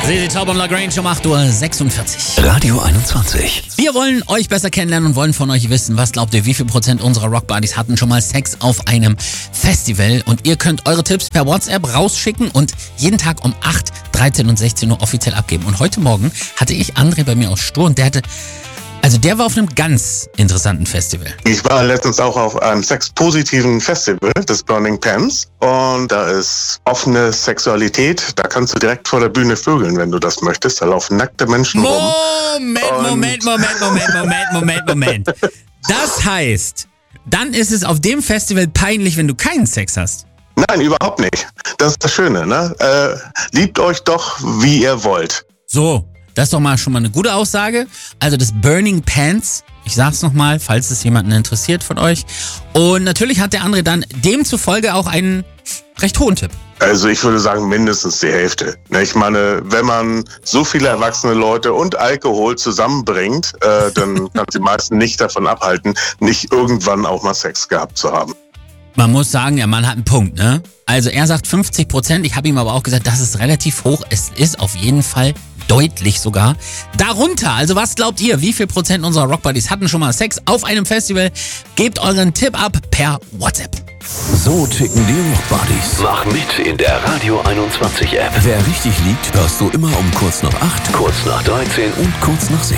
ZZ Top und LaGrange um 8:46 Uhr. Radio 21. Wir wollen euch besser kennenlernen und wollen von euch wissen, was glaubt ihr, wie viel Prozent unserer Rockbuddies hatten schon mal Sex auf einem Festival? Und ihr könnt eure Tipps per WhatsApp rausschicken und jeden Tag um 8, 13 und 16 Uhr offiziell abgeben. Und heute Morgen hatte ich André bei mir aus Stur und der war auf einem ganz interessanten Festival. Ich war letztens auch auf einem sexpositiven Festival, das Burning Pants. Und da ist offene Sexualität. Da kannst du direkt vor der Bühne vögeln, wenn du das möchtest. Da laufen nackte Menschen rum. Moment. Das heißt, dann ist es auf dem Festival peinlich, wenn du keinen Sex hast. Nein, überhaupt nicht. Das ist das Schöne, ne? Liebt euch doch, wie ihr wollt. So. Das ist doch mal schon mal eine gute Aussage. Also das Burning Pants, ich sag's nochmal, falls es jemanden interessiert von euch. Und natürlich hat der andere dann demzufolge auch einen recht hohen Tipp. Also ich würde sagen, mindestens die Hälfte. Ich meine, wenn man so viele erwachsene Leute und Alkohol zusammenbringt, dann kann die meisten nicht davon abhalten, nicht irgendwann auch mal Sex gehabt zu haben. Man muss sagen, der Mann hat einen Punkt, ne? Also er sagt 50%, ich habe ihm aber auch gesagt, das ist relativ hoch. Es ist auf jeden Fall deutlich sogar darunter. Also was glaubt ihr, wie viel Prozent unserer Rockbuddies hatten schon mal Sex auf einem Festival? Gebt euren Tipp ab per WhatsApp. So ticken die Rockbuddies. Mach mit in der Radio 21 App. Wer richtig liegt, hörst du immer um kurz nach 8, Kurz nach 13 und kurz nach 6.